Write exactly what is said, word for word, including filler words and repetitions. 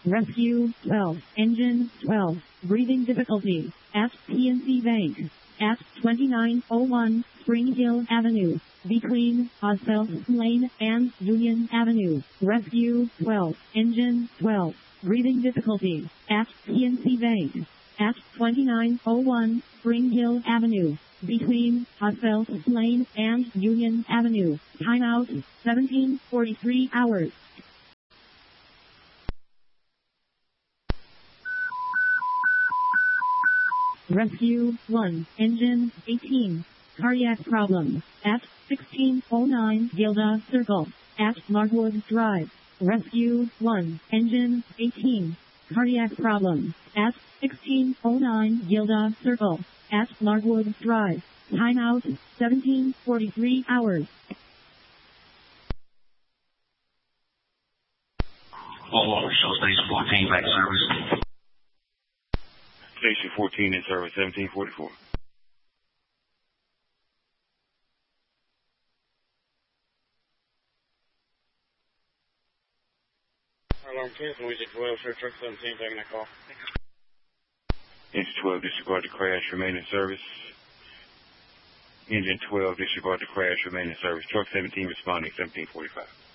Rescue twelve. Engine twelve. Breathing difficulty. At P N C Bank. At twenty-nine oh one Spring Hill Avenue. Between Oswald Lane and Union Avenue. Rescue twelve. Engine twelve. Breathing difficulty. At P N C Bank. At twenty-nine oh one Spring Hill Avenue. Between Oswald Lane and Union Avenue. Timeout seventeen forty-three hours. Rescue one. Engine eighteen. Cardiac problem. At sixteen oh nine Gilda Circle. At Markwood Drive. Rescue one. Engine eighteen. Cardiac problem. At sixteen oh nine Gilda Circle. At Markwood Drive. Timeout seventeen forty-three hours. All show station fourteen back service. Station fourteen in service, seventeen forty-four. Alarm two, Louisa twelve, Sir Truck seventeen, taking that call. Engine twelve, disregard the crash, remain in service. Engine twelve, disregard the crash, remain in service. Truck seventeen responding, seventeen forty-five.